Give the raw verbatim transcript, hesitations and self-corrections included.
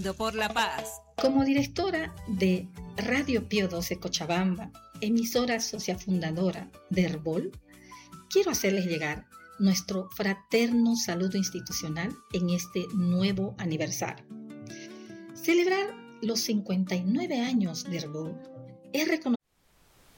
Trabajando por la paz. Como directora de Radio Pío doce Cochabamba, emisora socia fundadora de Herbol, quiero hacerles llegar nuestro fraterno saludo institucional en este nuevo aniversario. Celebrar los cincuenta y nueve años de Herbol es reconocer